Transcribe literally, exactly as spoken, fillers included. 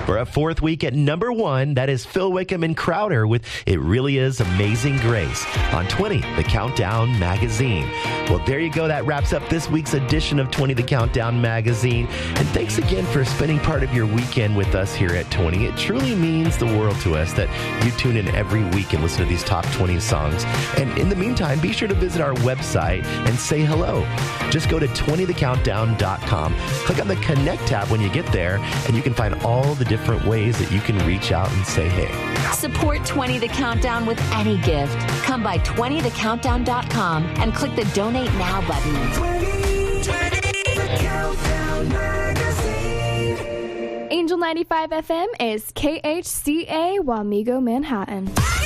For a fourth week at number one, that is Phil Wickham and Crowder with It Really Is Amazing Grace on twenty, The Countdown Magazine. Well, there you go. That wraps up this week's edition of twenty, The Countdown Magazine. And thanks again for spending part of your weekend with us here at twenty. It truly means the world to us that you tune in every week and listen to these top twenty songs. And in the meantime, be sure to visit our website and say hello. Just go to twenty the countdown dot com. Click on the Connect tab when you get there, and you can find all the different ways that you can reach out and say hey. Support twenty The Countdown with any gift. Come by twenty the countdown dot com and click the Donate Now button. twenty, twenty, The Countdown Magazine. Angel ninety-five F M is K H C A Wamego, Manhattan.